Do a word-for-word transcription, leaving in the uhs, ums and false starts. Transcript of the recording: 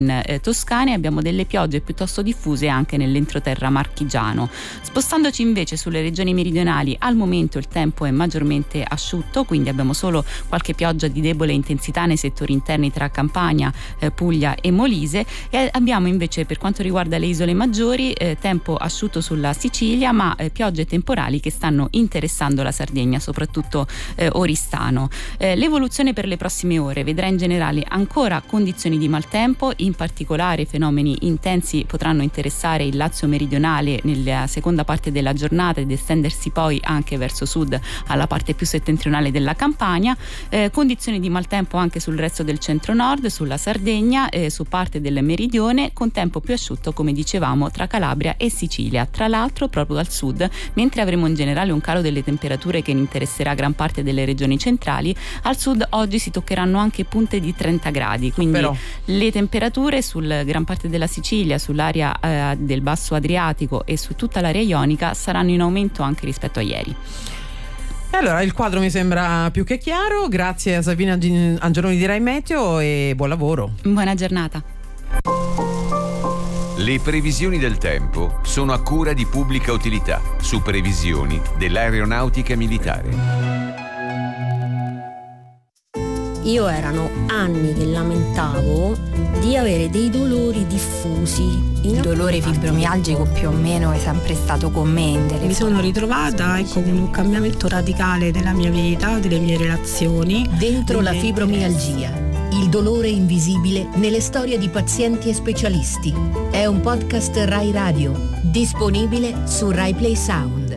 eh, Toscana e abbiamo delle piogge piuttosto diffuse anche nell'entroterra marchigiano. Spostandoci invece sulle regioni meridionali, al momento il tempo è maggiormente asciutto, quindi abbiamo solo qualche pioggia di debole intensità nei settori interni tra Campania, eh, Puglia e Molise, e abbiamo invece, per quanto riguarda le isole maggiori, eh, tempo asciutto sulla Sicilia, ma eh, piogge temporali che stanno interessando la Sardegna, soprattutto eh, Oristano. Eh, l'evoluzione per le prossime ore vedrà in generale ancora condizioni di maltempo, in particolare fenomeni intensi potranno interessare il Lazio meridionale nella seconda parte della giornata ed estendersi poi anche verso sud alla parte più settentrionale della Campania, eh, condizioni di maltempo anche sul resto del centro-nord, sulla Sardegna, eh, su parte del meridione, con tempo più asciutto come dicevamo tra Calabria e Sicilia, tra l'altro proprio al sud, mentre avremo in generale un calo delle temperature che interesserà gran parte delle regioni centrali. Al sud oggi si toccheranno anche punte di trenta gradi, quindi Però. le temperature sul gran parte della Sicilia, sull'area eh, del basso Adriatico e su tutta l'area ionica saranno in aumento anche rispetto a ieri. E allora il quadro mi sembra più che chiaro. Grazie a Savina Angeloni di Rai Meteo e buon lavoro. Buona giornata. Le previsioni del tempo sono a cura di Pubblica Utilità su previsioni dell'aeronautica militare. Io erano anni che lamentavo di avere dei dolori diffusi. Il dolore fibromialgico più o meno è sempre stato con me. Mi sono ritrovata ecco, con un cambiamento radicale della mia vita, delle mie relazioni. Dentro la fibromialgia, il dolore invisibile nelle storie di pazienti e specialisti. È un podcast Rai Radio, disponibile su Rai Play Sound.